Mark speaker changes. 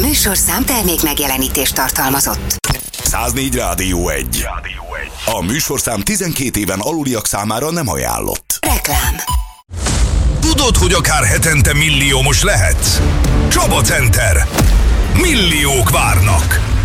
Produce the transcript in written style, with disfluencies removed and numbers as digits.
Speaker 1: műsorszám termék megjelenítést tartalmazott.
Speaker 2: 104 Rádió 1. A műsorszám 12 éven aluliak számára nem ajánlott.
Speaker 1: Reklám.
Speaker 3: Tudod, hogy akár hetente milliómos lehetsz? Csaba Center. Milliók várnak.